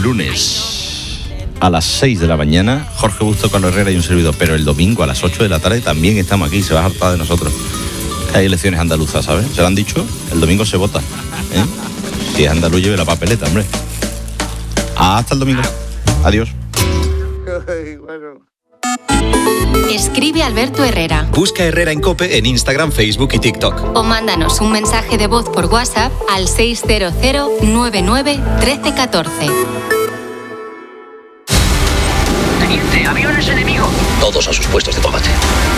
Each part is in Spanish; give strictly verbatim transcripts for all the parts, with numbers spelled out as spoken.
lunes a las seis de la mañana, Jorge Busto, Carlos Herrera y un servidor, pero el domingo a las ocho de la tarde también estamos aquí, se va a hartar de nosotros. Hay elecciones andaluzas, ¿sabes? Se lo han dicho, el domingo se vota, ¿eh? Si es andaluz, lleve la papeleta, hombre. Hasta el domingo. Adiós. Escribe Alberto Herrera. Busca Herrera en COPE en Instagram, Facebook y TikTok. O mándanos un mensaje de voz por WhatsApp al seis cero cero nueve nueve uno tres uno cuatro. Teniente, aviones enemigos. Todos a sus puestos de combate.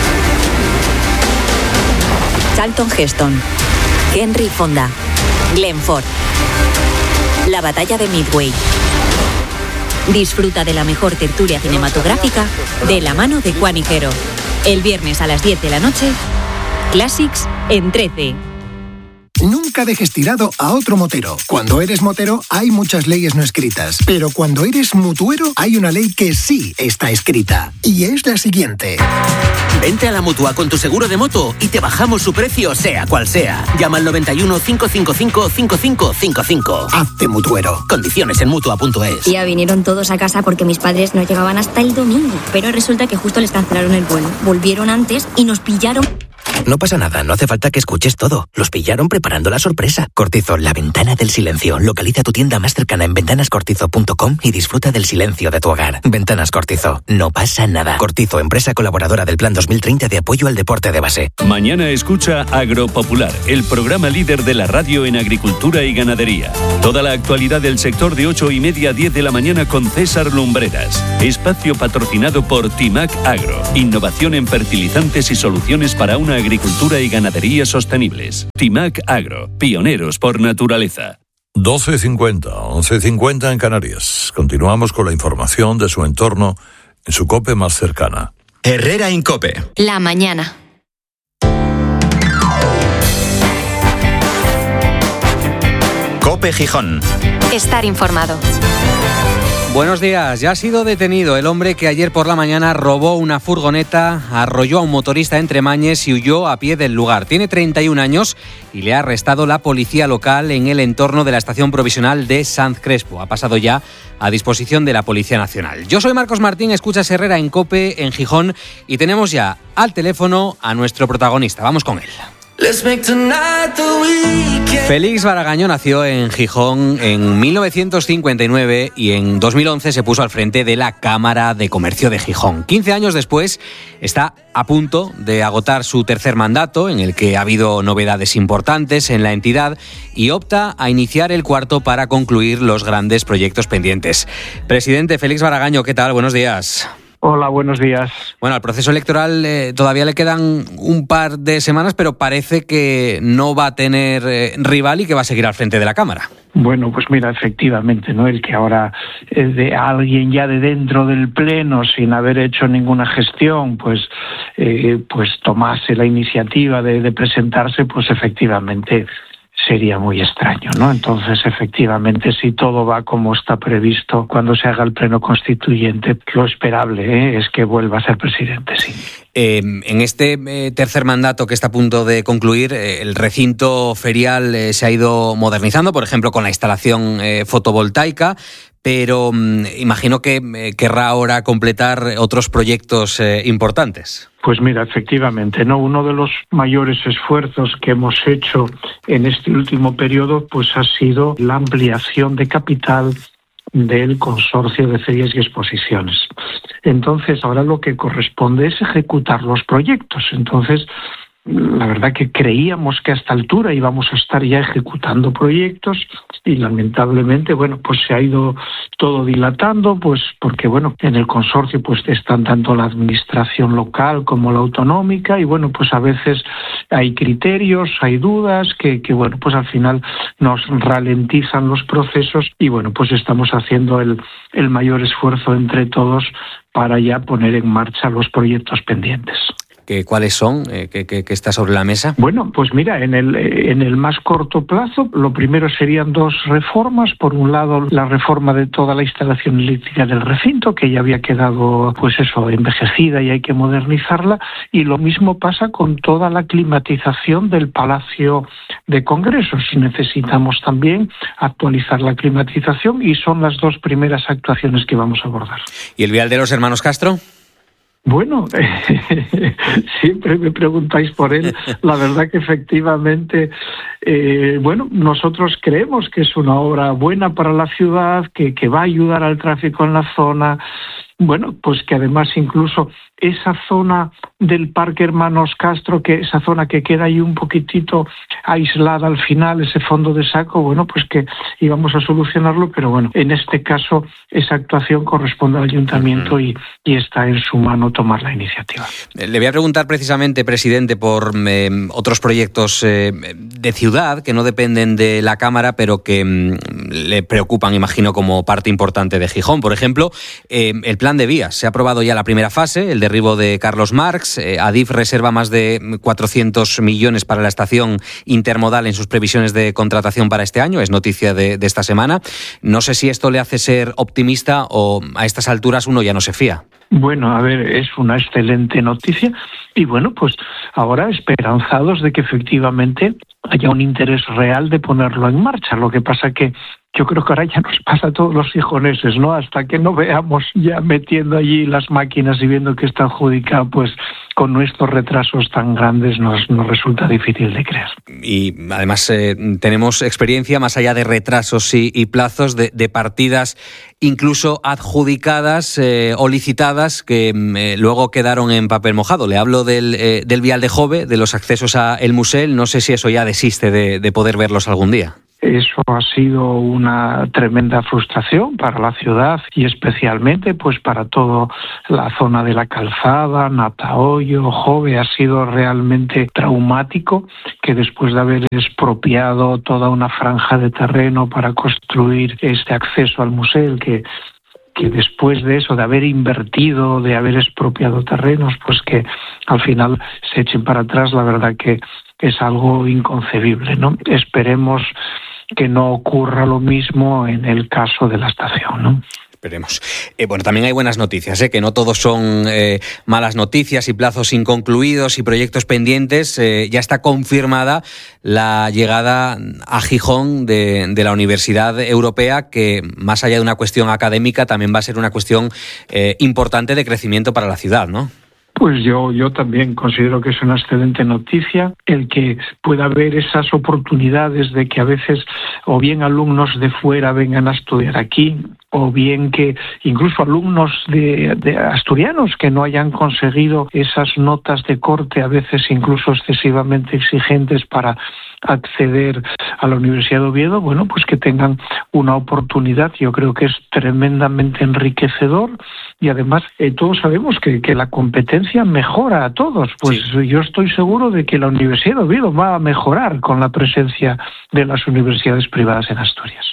Charlton Heston, Henry Fonda, Glenn Ford. La batalla de Midway. Disfruta de la mejor tertulia cinematográfica de la mano de Juan Higuero. El viernes a las diez de la noche, Classics en trece. Nunca dejes tirado a otro motero. Cuando eres motero hay muchas leyes no escritas, pero cuando eres mutuero hay una ley que sí está escrita, y es la siguiente. Vente a la Mutua con tu seguro de moto y te bajamos su precio sea cual sea. Llama al noventa y uno, cinco cinco cinco, cinco cinco cinco cinco. Hazte mutuero. Condiciones en mutua punto es. Ya vinieron todos a casa porque mis padres no llegaban hasta el domingo, pero resulta que justo les cancelaron el vuelo. Volvieron antes y nos pillaron. No pasa nada, no hace falta que escuches todo. Los pillaron preparando la sorpresa. Cortizo, la ventana del silencio. Localiza tu tienda más cercana en ventanas cortizo punto com y disfruta del silencio de tu hogar. Ventanas Cortizo, no pasa nada. Cortizo, empresa colaboradora del Plan dos mil treinta de apoyo al deporte de base. Mañana escucha Agropopular, el programa líder de la radio en agricultura y ganadería. Toda la actualidad del sector de ocho y media a diez de la mañana con César Lumbreras. Espacio patrocinado por Timac Agro. Innovación en fertilizantes y soluciones para una agricultura y ganadería sostenibles. Timac Agro, pioneros por naturaleza. doce cincuenta, once cincuenta en Canarias. Continuamos con la información de su entorno en su COPE más cercana. Herrera en COPE. La mañana. COPE Gijón. Estar informado. Buenos días. Ya ha sido detenido el hombre que ayer por la mañana robó una furgoneta, arrolló a un motorista entre Mañes y huyó a pie del lugar. Tiene treinta y un años y le ha arrestado la policía local en el entorno de la estación provisional de Sanz Crespo. Ha pasado ya a disposición de la Policía Nacional. Yo soy Marcos Martín, escuchas Herrera en COPE en Gijón y tenemos ya al teléfono a nuestro protagonista. Vamos con él. Félix Baragaño nació en Gijón en mil novecientos cincuenta y nueve y en dos mil once se puso al frente de la Cámara de Comercio de Gijón. quince años después está a punto de agotar su tercer mandato, en el que ha habido novedades importantes en la entidad, y opta a iniciar el cuarto para concluir los grandes proyectos pendientes. Presidente Félix Baragaño, ¿qué tal? Buenos días. Hola, buenos días. Bueno, al proceso electoral eh, todavía le quedan un par de semanas, pero parece que no va a tener eh, rival y que va a seguir al frente de la Cámara. Bueno, pues mira, efectivamente, ¿no? El que ahora eh, de alguien ya de dentro del Pleno, sin haber hecho ninguna gestión, pues eh, pues tomase la iniciativa de, de presentarse, pues efectivamente sería muy extraño, ¿no? Entonces, efectivamente, si todo va como está previsto cuando se haga el pleno constituyente, lo esperable ¿eh? es que vuelva a ser presidente, sí. Eh, en este eh, tercer mandato que está a punto de concluir, eh, el recinto ferial eh, se ha ido modernizando, por ejemplo, con la instalación eh, fotovoltaica, pero mm, imagino que eh, querrá ahora completar otros proyectos eh, importantes. Pues mira, efectivamente, ¿no? Uno de los mayores esfuerzos que hemos hecho en este último periodo pues ha sido la ampliación de capital del Consorcio de Ferias y Exposiciones. Entonces, ahora lo que corresponde es ejecutar los proyectos. Entonces, la verdad que creíamos que a esta altura íbamos a estar ya ejecutando proyectos y lamentablemente, bueno, pues se ha ido todo dilatando, pues porque, bueno, en el consorcio pues están tanto la administración local como la autonómica y, bueno, pues a veces hay criterios, hay dudas que, que bueno, pues al final nos ralentizan los procesos y, bueno, pues estamos haciendo el, el mayor esfuerzo entre todos para ya poner en marcha los proyectos pendientes. ¿Qué, ¿Cuáles son? Eh, ¿qué, qué, qué está sobre la mesa? Bueno, pues mira, en el, en el más corto plazo, lo primero serían dos reformas. Por un lado, la reforma de toda la instalación eléctrica del recinto, que ya había quedado, pues eso, envejecida y hay que modernizarla. Y lo mismo pasa con toda la climatización del Palacio de Congresos. Necesitamos también actualizar la climatización y son las dos primeras actuaciones que vamos a abordar. ¿Y el vial de los hermanos Castro? Bueno, eh, siempre me preguntáis por él. La verdad que efectivamente, eh, bueno, nosotros creemos que es una obra buena para la ciudad, que, que va a ayudar al tráfico en la zona. Bueno, pues que además incluso esa zona del Parque Hermanos Castro, que esa zona que queda ahí un poquitito aislada al final, ese fondo de saco, bueno, pues que íbamos a solucionarlo, pero bueno, en este caso esa actuación corresponde al ayuntamiento y, y está en su mano tomar la iniciativa. Le voy a preguntar precisamente, presidente, por eh, otros proyectos eh, de ciudad que no dependen de la Cámara, pero que mm, le preocupan, imagino, como parte importante de Gijón. Por ejemplo, eh, el plan de vías. Se ha aprobado ya la primera fase, el derribo de Carlos Marx. Eh, Adif reserva más de cuatrocientos millones para la estación intermodal en sus previsiones de contratación para este año. Es noticia de, de esta semana. No sé si esto le hace ser optimista o a estas alturas uno ya no se fía. Bueno, a ver, es una excelente noticia y bueno, pues ahora esperanzados de que efectivamente haya un interés real de ponerlo en marcha. Lo que pasa que yo creo que ahora ya nos pasa a todos los gijoneses, ¿no? Hasta que no veamos ya metiendo allí las máquinas y viendo que está adjudicado, pues con nuestros retrasos tan grandes nos, nos resulta difícil de creer. Y además eh, tenemos experiencia, más allá de retrasos y, y plazos, de, de partidas incluso adjudicadas eh, o licitadas que eh, luego quedaron en papel mojado. Le hablo del, eh, del vial de Jove, de los accesos a El Musel. No sé si eso ya desiste de, de poder verlos algún día. Eso ha sido una tremenda frustración para la ciudad y especialmente pues para toda la zona de la Calzada, Natahoyo, Jove. Ha sido realmente traumático que después de haber expropiado toda una franja de terreno para construir este acceso al museo, que que después de eso, de haber invertido, de haber expropiado terrenos, pues que al final se echen para atrás, la verdad que es algo inconcebible, ¿no? Esperemos que no ocurra lo mismo en el caso de la estación, ¿no? Esperemos. Eh, bueno, también hay buenas noticias, ¿eh? Que no todos son eh, malas noticias y plazos inconcluidos y proyectos pendientes. Eh, ya está confirmada la llegada a Gijón de, de la Universidad Europea, que más allá de una cuestión académica también va a ser una cuestión eh, importante de crecimiento para la ciudad, ¿no? Pues yo, yo también considero que es una excelente noticia el que pueda haber esas oportunidades de que a veces o bien alumnos de fuera vengan a estudiar aquí, o bien que incluso alumnos de, de asturianos que no hayan conseguido esas notas de corte, a veces incluso excesivamente exigentes para acceder a la Universidad de Oviedo, bueno, pues que tengan una oportunidad. Yo creo que es tremendamente enriquecedor y además eh, todos sabemos que, que la competencia mejora a todos. Pues sí. Yo estoy seguro de que la Universidad de Oviedo va a mejorar con la presencia de las universidades privadas en Asturias.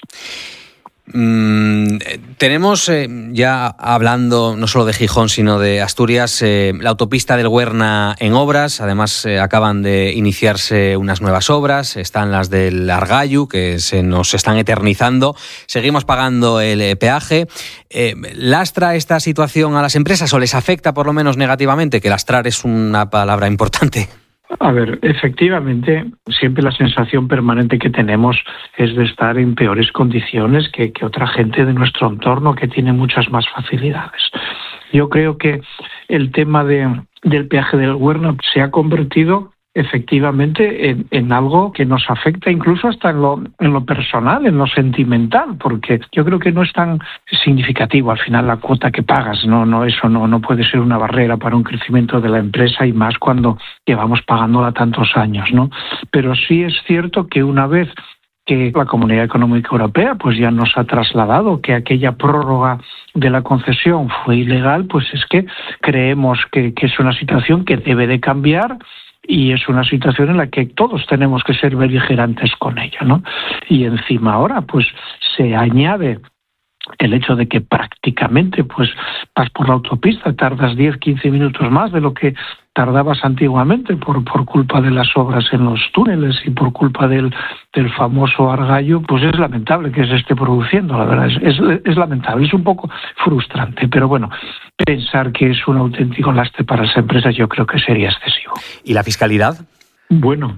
Mm, tenemos, eh, ya hablando no solo de Gijón, sino de Asturias, eh, la autopista del Huerna en obras. Además, eh, acaban de iniciarse unas nuevas obras. Están las del Argallu, que se nos están eternizando. Seguimos pagando el eh, peaje. Eh, ¿Lastra esta situación a las empresas o les afecta por lo menos negativamente? Que lastrar es una palabra importante. A ver, efectivamente, siempre la sensación permanente que tenemos es de estar en peores condiciones que, que otra gente de nuestro entorno que tiene muchas más facilidades. Yo creo que el tema de, del peaje del Huerna se ha convertido efectivamente en, en algo que nos afecta incluso hasta en lo, en lo personal, en lo sentimental, porque yo creo que no es tan significativo al final la cuota que pagas, no, no, eso no, no puede ser una barrera para un crecimiento de la empresa y más cuando llevamos pagándola tantos años, ¿no? Pero sí es cierto que una vez que la Comunidad Económica Europea pues ya nos ha trasladado que aquella prórroga de la concesión fue ilegal, pues es que creemos que, que es una situación que debe de cambiar. Y es una situación en la que todos tenemos que ser beligerantes con ella, ¿no? Y encima ahora, pues, se añade el hecho de que prácticamente, pues, vas por la autopista, tardas diez, quince minutos más de lo que tardabas antiguamente por, por culpa de las obras en los túneles y por culpa del, del famoso Argallo, pues es lamentable que se esté produciendo, la verdad, es, es, es lamentable, es un poco frustrante, pero bueno, pensar que es un auténtico lastre para las empresas yo creo que sería excesivo. ¿Y la fiscalidad? Bueno,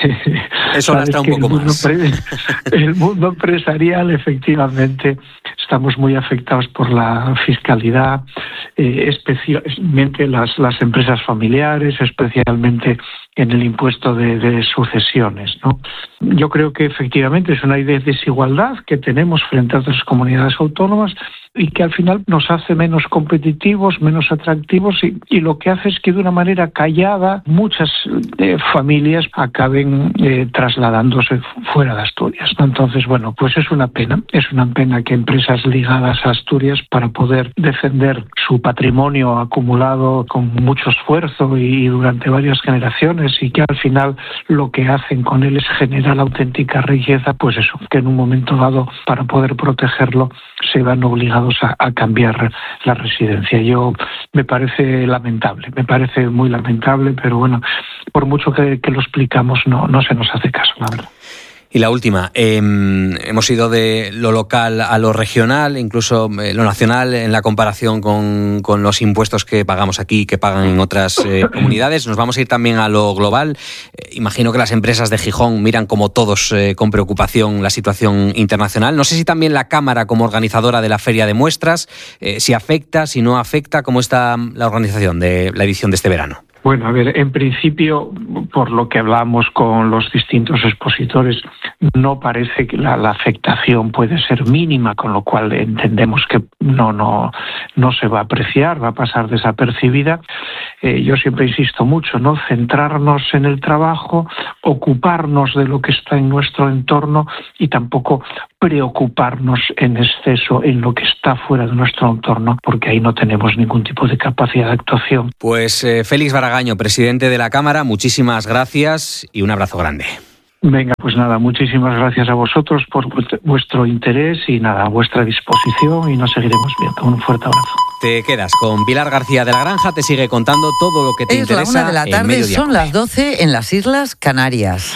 eso lastra un poco el más. Pre- el mundo empresarial, efectivamente, estamos muy afectados por la fiscalidad, eh, especialmente las, las empresas familiares, especialmente en el impuesto de, de sucesiones, ¿no? Yo creo que efectivamente es una desigualdad que tenemos frente a otras comunidades autónomas y que al final nos hace menos competitivos, menos atractivos y, y lo que hace es que de una manera callada muchas eh, familias acaben eh, trasladándose fuera de Asturias, ¿no? Entonces, bueno, pues es una pena, es una pena que empresas ligadas a Asturias para poder defender su patrimonio acumulado con mucho esfuerzo y durante varias generaciones y que al final lo que hacen con él es generar auténtica riqueza, pues eso, que en un momento dado para poder protegerlo se van obligados a, a cambiar la residencia. Yo me parece lamentable, me parece muy lamentable, pero bueno, por mucho que, que lo explicamos no, no se nos hace caso, la verdad. Y la última, eh, hemos ido de lo local a lo regional, incluso eh, lo nacional en la comparación con, con los impuestos que pagamos aquí, que pagan en otras eh, comunidades. Nos vamos a ir también a lo global. Eh, imagino que las empresas de Gijón miran como todos eh, con preocupación la situación internacional. No sé si también la Cámara como organizadora de la Feria de Muestras, eh, si afecta, si no afecta, ¿cómo está la organización de la edición de este verano? Bueno, a ver, en principio, por lo que hablamos con los distintos expositores, no parece que la, la afectación puede ser mínima, con lo cual entendemos que no, no, no se va a apreciar, va a pasar desapercibida. Eh, yo siempre insisto mucho, ¿no? Centrarnos en el trabajo, ocuparnos de lo que está en nuestro entorno y tampoco preocuparnos en exceso en lo que está fuera de nuestro entorno, porque ahí no tenemos ningún tipo de capacidad de actuación. Pues eh, Félix Baragaño, presidente de la Cámara, muchísimas gracias y un abrazo grande. Venga, pues nada, muchísimas gracias a vosotros por vuestro interés y nada, a vuestra disposición y nos seguiremos viendo. Un fuerte abrazo. Te quedas con Pilar García de la Granja, te sigue contando todo lo que te es interesa. Es la una de la tarde, son las doce en las Islas Canarias.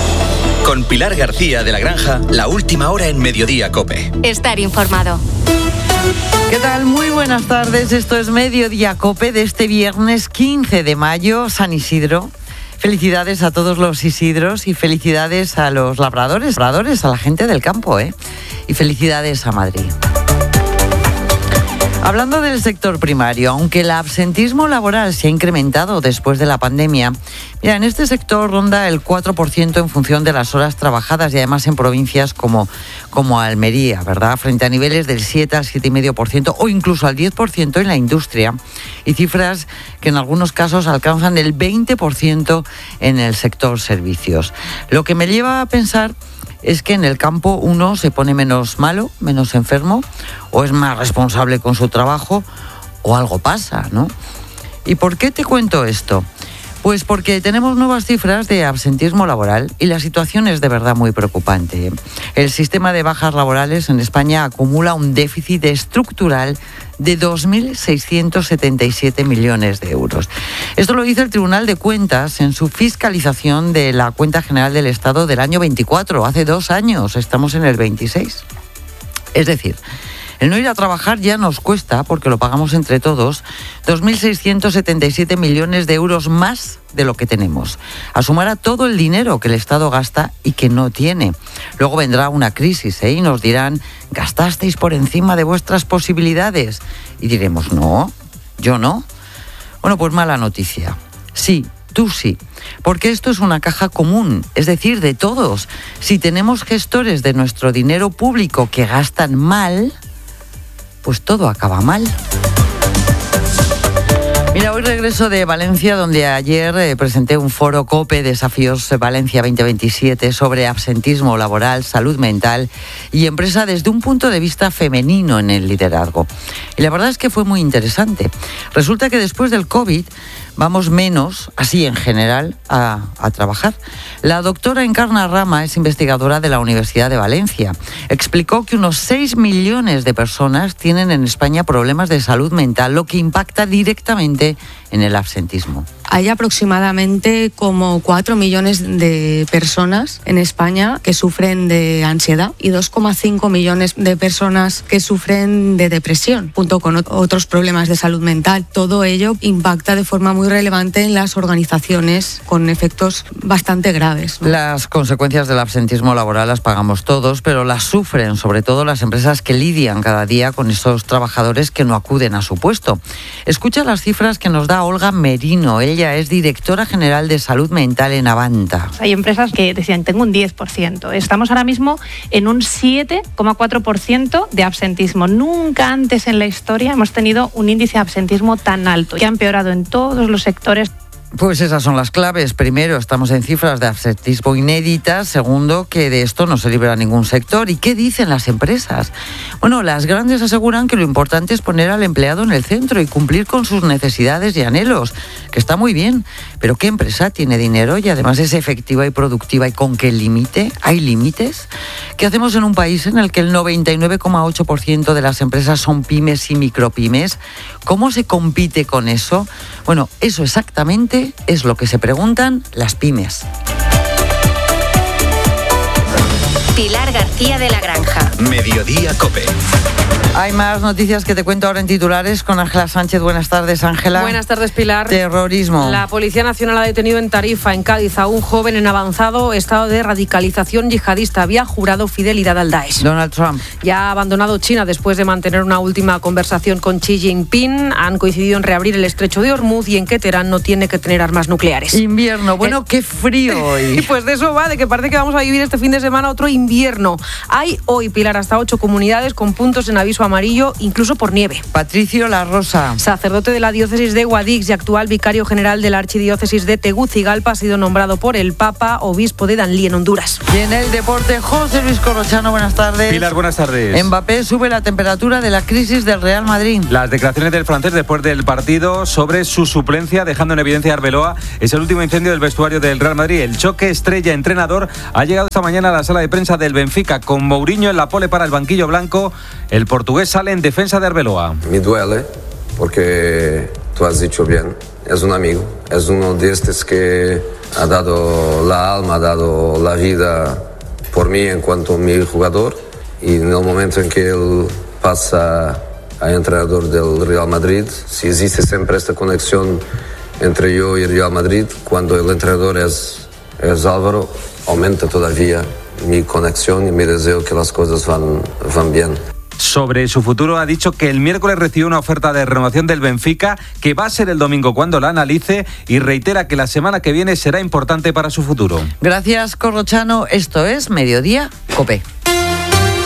Con Pilar García de la Granja, la última hora en Mediodía COPE. Estar informado. ¿Qué tal? Muy buenas tardes. Esto es Mediodía COPE de este viernes quince de mayo, San Isidro. Felicidades a todos los Isidros y felicidades a los labradores, labradores, a la gente del campo, ¿eh? Y felicidades a Madrid. Hablando del sector primario, aunque el absentismo laboral se ha incrementado después de la pandemia, mira, en este sector ronda el cuatro por ciento en función de las horas trabajadas y además en provincias como, como Almería, ¿verdad? Frente a niveles del siete al siete coma cinco por ciento o incluso al diez por ciento en la industria y cifras que en algunos casos alcanzan el veinte por ciento en el sector servicios. Lo que me lleva a pensar es que en el campo uno se pone menos malo, menos enfermo, o es más responsable con su trabajo, o algo pasa, ¿no? ¿Y por qué te cuento esto? Pues porque tenemos nuevas cifras de absentismo laboral y la situación es de verdad muy preocupante. El sistema de bajas laborales en España acumula un déficit estructural de dos mil seiscientos setenta y siete millones de euros. Esto lo dice el Tribunal de Cuentas en su fiscalización de la Cuenta General del Estado del año veinticuatro, hace dos años, estamos en el veintiséis. Es decir, el no ir a trabajar ya nos cuesta, porque lo pagamos entre todos, dos mil seiscientos setenta y siete millones de euros más de lo que tenemos. A sumar a todo el dinero que el Estado gasta y que no tiene. Luego vendrá una crisis, ¿eh? Y nos dirán, ¿gastasteis por encima de vuestras posibilidades? Y diremos, no, yo no. Bueno, pues mala noticia. Sí, tú sí. Porque esto es una caja común, es decir, de todos. Si tenemos gestores de nuestro dinero público que gastan mal, pues todo acaba mal. Mira, hoy regreso de Valencia, donde ayer eh, presenté un foro COPE Desafíos Valencia veinte veintisiete sobre absentismo laboral, salud mental y empresa desde un punto de vista femenino en el liderazgo. Y la verdad es que fue muy interesante. Resulta que después del COVID vamos menos, así en general, a, a trabajar. La doctora Encarna Rama es investigadora de la Universidad de Valencia. Explicó que unos seis millones de personas tienen en España problemas de salud mental, lo que impacta directamente en el absentismo. Hay aproximadamente como cuatro millones de personas en España que sufren de ansiedad y dos coma cinco millones de personas que sufren de depresión, junto con otros problemas de salud mental. Todo ello impacta de forma muy relevante en las organizaciones con efectos bastante graves, ¿no? Las consecuencias del absentismo laboral las pagamos todos, pero las sufren sobre todo las empresas que lidian cada día con esos trabajadores que no acuden a su puesto. Escucha las cifras que nos da Olga Merino. Ella es directora general de salud mental en Avanta. Hay empresas que decían, tengo un diez por ciento. Estamos ahora mismo en un siete coma cuatro por ciento de absentismo. Nunca antes en la historia hemos tenido un índice de absentismo tan alto. Ya ha empeorado en todos los sectores. Pues esas son las claves. Primero, estamos en cifras de absentismo inéditas. Segundo, que de esto no se libra ningún sector. ¿Y qué dicen las empresas? Bueno, las grandes aseguran que lo importante es poner al empleado en el centro y cumplir con sus necesidades y anhelos, que está muy bien. Pero ¿qué empresa tiene dinero y además es efectiva y productiva y con qué límite? ¿Hay límites? ¿Qué hacemos en un país en el que el noventa y nueve coma ocho por ciento de las empresas son pymes y micropymes? ¿Cómo se compite con eso? Bueno, eso exactamente es lo que se preguntan las pymes. Pilar García de la Granja. Mediodía COPE. Hay más noticias que te cuento ahora en titulares con Ángela Sánchez. Buenas tardes, Ángela. Buenas tardes, Pilar. Terrorismo. La Policía Nacional ha detenido en Tarifa, en Cádiz, a un joven en avanzado estado de radicalización yihadista. Había jurado fidelidad al Daesh. Donald Trump. Ya ha abandonado China después de mantener una última conversación con Xi Jinping. Han coincidido en reabrir el estrecho de Hormuz y en que Teherán no tiene que tener armas nucleares. Invierno. Bueno, eh... qué frío hoy. Y pues de eso va, de que parece que vamos a vivir este fin de semana otro invierno. Hay hoy, Pilar, hasta ocho comunidades con puntos en aviso amarillo, incluso por nieve. Patricio La Rosa. Sacerdote de la diócesis de Guadix y actual vicario general de la archidiócesis de Tegucigalpa, ha sido nombrado por el Papa obispo de Danlí, en Honduras. Y en el deporte, José Luis Corrochano, buenas tardes. Pilar, buenas tardes. Mbappé sube la temperatura de la crisis del Real Madrid. Las declaraciones del francés después del partido sobre su suplencia, dejando en evidencia a Arbeloa, es el último incendio del vestuario del Real Madrid. El choque estrella-entrenador ha llegado esta mañana a la sala de prensa del Benfica, con Mourinho en la pole para el banquillo blanco. El portugués sale en defensa de Arbeloa. Me duele porque tú has dicho bien, es un amigo, es uno de estos que ha dado la alma, ha dado la vida por mí en cuanto a mi jugador, y en el momento en que él pasa a entrenador del Real Madrid, si existe siempre esta conexión entre yo y el Real Madrid, cuando el entrenador es, es Álvaro, aumenta todavía mi conexión y mi deseo que las cosas van, van bien. Sobre su futuro ha dicho que el miércoles recibió una oferta de renovación del Benfica, que va a ser el domingo cuando la analice, y reitera que la semana que viene será importante para su futuro. Gracias, Corrochano. Esto es Mediodía COPE.